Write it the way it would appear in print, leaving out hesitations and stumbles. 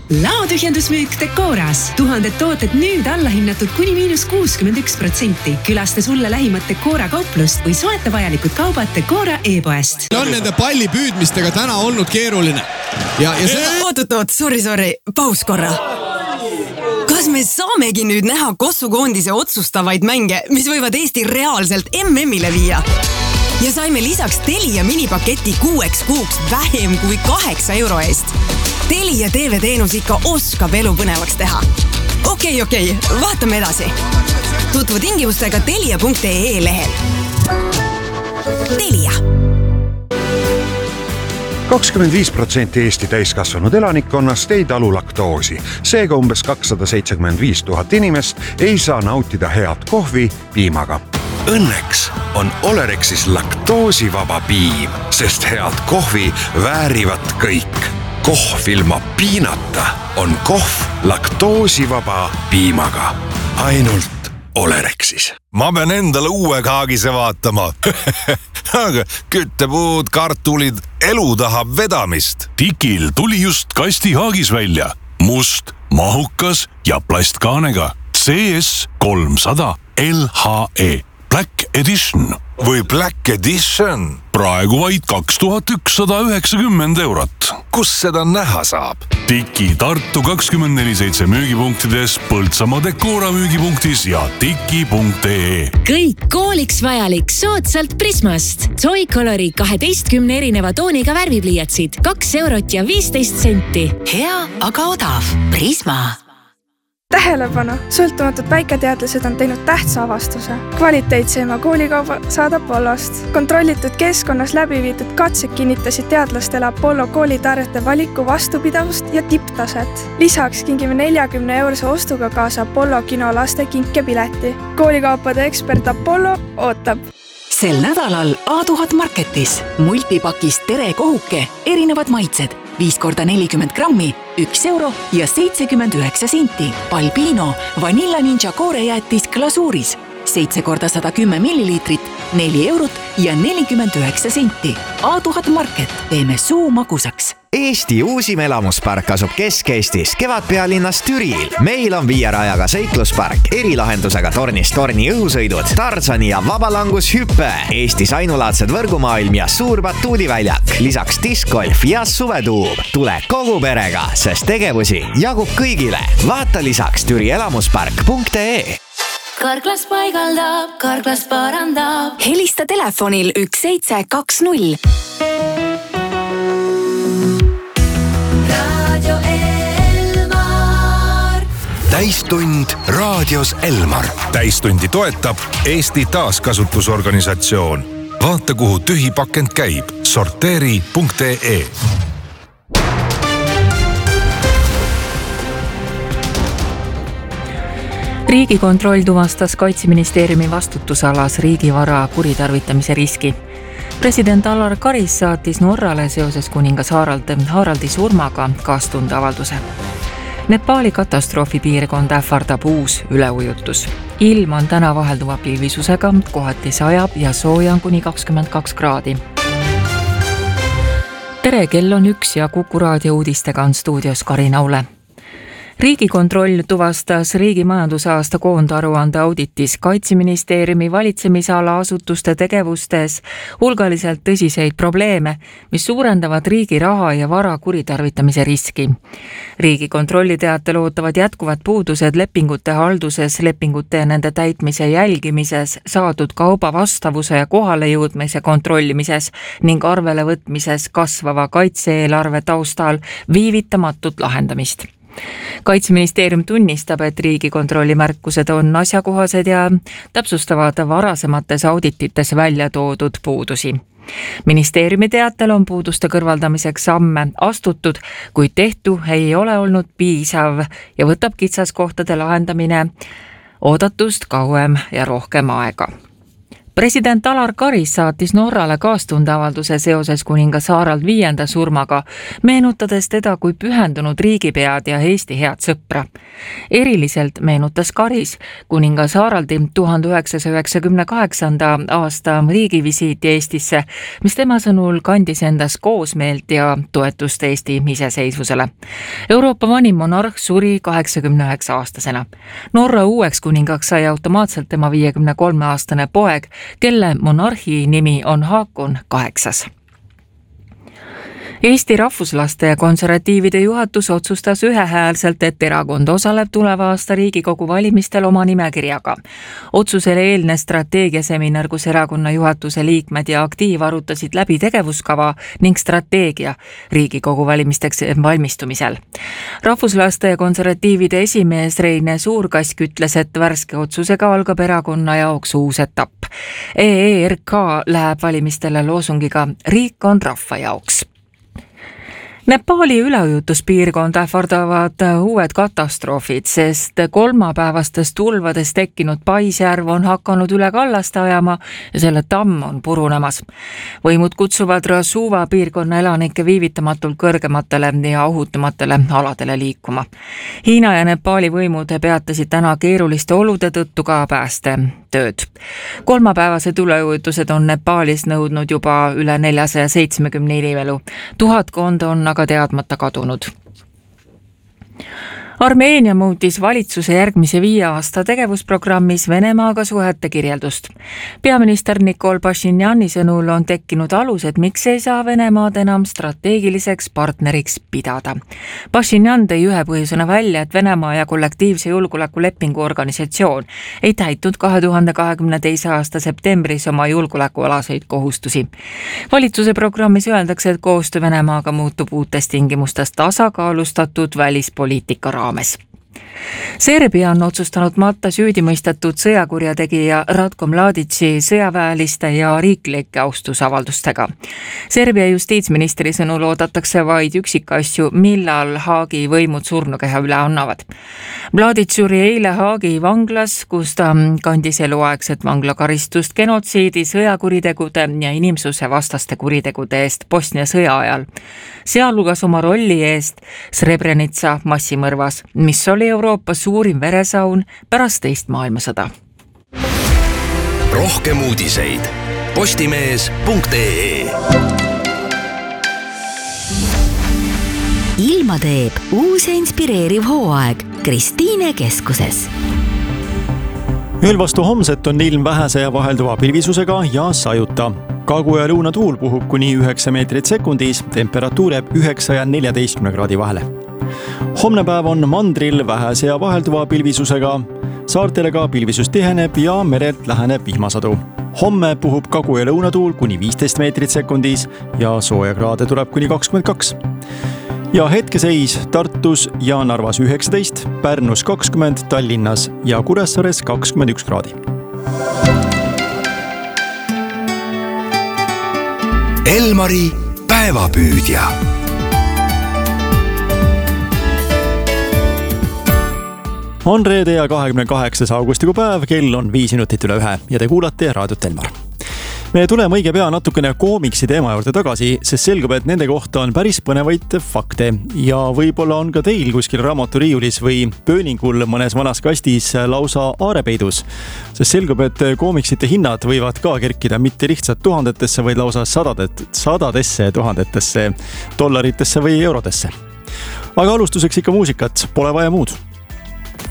Laotühjendusmüük Decoras. 1000 tooted nüüd allahinnatud kuni -61%. Külasta sulle lähimat Decora kauplust või soeta vajalikud kaubad Decora e-poest. On nende palli püüdmistega täna olnud keeruline. Ja seda... Oot, sorry, paus korra. Kas me saamegi nüüd näha Kossukoondise otsustavaid mänge, mis võivad Eesti reaalselt MM-ile viia? Ja saime lisaks Telia minipaketi 6 kuuks vähem kui 8 euro eest. Telia TV-teenus ikka oskab elu põnevaks teha. Okei, vaatame edasi. Tutvu tingimustega telia.ee lehel. Telia. 25% Eesti täiskasvanud elanikkonnast ei talu laktoosi. Seega umbes 275 000 inimest ei saa nautida head kohvi piimaga. Õnneks on Olerexis laktoosivaba piim, sest head kohvi väärivad kõik. Kohv ilma piinata on kohv laktoosivaba piimaga. Ainult Olerexis. Ma pean endale uue kaagise vaatama. Aga küttepuud, kartulid, elu tahab vedamist. Tikil tuli just kastihaagis välja. Must, mahukas ja plastkaanega. CS 300 LHE. Black Edition. Või Black Edition. Praegu vaid 2190 eurot. Kus seda näha saab? Tiki Tartu 24/7 müügipunktides, Põltsamaa Decora müügipunktis ja tiki.ee. Kõik kooliks vajalik soodsalt Prismast. Zoicolori 12 erineva tooniga värvipliiatsid 2 eurot ja 15 senti. Hea, aga odav. Prisma. Tähelepanu! Sõltumatud väiketeadlased on teinud tähtsa avastuse. Kvaliteetseima koolikauba saad Apollost. Kontrollitud keskkonnas läbi viidud katsed kinnitasid teadlastele Apollo koolitarjete valiku vastupidavust ja tipptaset. Lisaks kingime 40 eurose ostuga kaasa Apollo kino laste kinkepileti. Koolikaupade ekspert Apollo ootab. Sel nädalal A1000 Marketis multipakis Tere kohuke, erinevad maitsed, 5x40 grammi, 1 euro ja 79 senti. Balbino Vanilla Ninja koorejäätis glasuuris, 7x110 milliliitrit, 4 eurot ja 49 senti. A1000 Market, teeme suu magusaks. Eesti uusim elamuspark asub Kesk-Eestis, Kevadpealinnas Türil. Meil on 5 rajaga seikluspark, erilahendusega tornist torni õhusõidud, Tarzani ja vabalangushüppe, Eestis ainulaadsed võrgumaailm ja suur batuudiväljak, lisaks diskgolf ja suvetuub. Tule kogu perega, sest tegevusi jagub kõigile. Vaata lisaks türielamuspark.ee. Karklas paigaldab, Karklas parandab. Helista telefonil 1720. Täistund raadios Elmar. Täistundi toetab Eesti taaskasutusorganisatsioon. Vaata, kuhu tühi pakend käib. Sorteeri.ee. Riigikontroll tuvastas Kaitseministeeriumi vastutusalas riigivara kuritarvitamise riski. President Alar Karis saatis Norrale seoses kuningas Haraldi surmaga kaastundeavalduse. Nepaali katastroofipiirkond ähvardab uus üleujutus. Ilm on täna vahelduva pilvisusega, kohati sajab ja sooja on kuni 22 kraadi. Tere, kell on 1 ja Kuku raadio uudistega on stuudios Karin Aule. Riigikontroll tuvastas riigi majandusaasta koondaruande auditis Kaitseministeeriumi valitsemisala asutuste tegevustes hulgaliselt tõsiseid probleeme, mis suurendavad riigi raha ja vara kuritarvitamise riski. Riigikontrolli teatel ootavad jätkuvad puudused lepingute halduses, lepingute ja nende täitmise jälgimises, saadud kauba vastavuse ja kohale jõudmise kontrollimises ning arvele võtmises kasvava kaitse-eelarve taustal viivitamatut lahendamist. Kaitseministeerium tunnistab, et Riigikontrolli märkused on asjakohased ja täpsustavad varasemates auditites välja toodud puudusi. Ministeeriumi teatel on puuduste kõrvaldamiseks samme astutud, kuid tehtu ei ole olnud piisav ja võtab kitsaskohtade lahendamine oodatust kauem ja rohkem aega. President Alar Karis saatis Norrale kaastundeavalduse seoses kuningas Harald V surmaga, meenutades teda kui pühendunud riigipead ja Eesti head sõpra. Eriliselt meenutas Karis kuningas Haraldi 1998. aasta riigivisiiti Eestisse, mis tema sõnul kandis endas koosmeelt ja toetust Eesti iseseisvusele. Euroopa vanim monarh suri 89-aastasena. Norra uueks kuningaks sai automaatselt tema 53-aastane poeg, kelle monarhi nimi on Haakon VIII. Eesti rahvuslaste ja konservatiivide juhatus otsustas ühehäälselt, et erakond osaleb tuleva aasta Riigikogu valimistel oma nimekirjaga. Otsusele eelnes strateegiaseminar, kus erakonna juhatuse liikmed ja aktiiv arutasid läbi tegevuskava ning strateegia Riigikogu valimisteks valmistumisel. Rahvuslaste ja konservatiivide esimees Reine Suurkask ütles, et värske otsusega algab erakonna jaoks uus etapp. EERK läheb valimistele loosungiga "Riik on rahva jaoks". Nepaali üleujutuspiirkond ähvardavad uued katastroofid, sest kolmapäevastest tulvades tekkinud Paisjärv on hakanud üle kallaste ajama ja selle tamm on purunemas. Võimud kutsuvad Rasuva piirkonna elanikke viivitamatult kõrgematele ja ohutumatele aladele liikuma. Hiina ja Nepaali võimud peatasid täna keeruliste olude tõttu ka päästetööd. Kolmapäevased üleujutused on Nepaalis nõudnud juba üle 470 inimelu. Tuhatkond on aga teadmata kadunud. Armeenia muutis valitsuse järgmise 5 aasta tegevusprogrammis Venemaaga suhete kirjeldust. Peaminister Nikol Pashinjani sõnul on tekkinud alused, miks ei saa Venemaad enam strateegiliseks partneriks pidada. Pashinjan tõi ühe põhjusena välja, et Venemaa ja kollektiivse julgeolekulepingu organisatsioon ei täitnud 2022. aasta septembris oma julgeolekualaseid kohustusi. Valitsuse programmis öeldakse, et koostöö Venemaaga muutub uutes tingimustes tasakaalustatud välispoliitika raames. Serbia on otsustanud matta süüdimõistetud sõjakurjategija Ratko Mladici sõjaväeliste ja riiklike austusavaldustega. Serbia justiitsministri sõnul oodatakse vaid üksikasju, millal Haagi võimud surnukeha üle annavad. Mladic suri eile Haagi vanglas, kus ta kandis eluaegset vanglakaristust genotsiidi, sõjakuritegude ja inimsuse vastaste kuritegude eest Bosnia sõja ajal. Sealhulgas oma rolli eest Srebrenica massimõrvas, mis oli Euroopa suurim veresaun pärast teist maailmasõda. Rohkem uudiseid postimees.ee. Ilma teeb uus ja inspireeriv hooaeg Kristiine keskuses. Ööl vastu homset on ilm vähese ja vahelduva pilvisusega ja sajuta. Kagu- ja lõunatuul puhub kuni 9 meetrit sekundis, temperatuur jääb 9 ja 14 kraadi vahele. Homne päev on mandril vähese ja vahelduva pilvisusega, saartele ka pilvisus tiheneb ja merelt läheneb vihmasadu. Homme puhub kagu- ja lõunatuul kuni 15 meetrit sekundis ja sooja kraade tuleb kuni 22. Ja hetkeseis Tartus ja Narvas 19, Pärnus 20, Tallinnas ja Kuressaares 21 kraadi. Elmari päevapüüdja. On reede ja 28. augustikuu päev, kell on 5 minutit üle 1 ja te kuulate Raadiot Elmar. Me tuleme õige pea natukene koomiksi teema juurde tagasi, sest selgub, et nende kohta on päris põnevaid fakte ja võib-olla on ka teil kuskil raamaturiiulis või pööningul mõnes vanas kastis lausa aarepeidus. Sest selgub, et koomiksite hinnad võivad ka kerkida mitte lihtsalt tuhandetesse, vaid lausa sadadesse tuhandetesse, dollaritesse või eurodesse. Aga alustuseks ikka muusikat, pole vaja muud.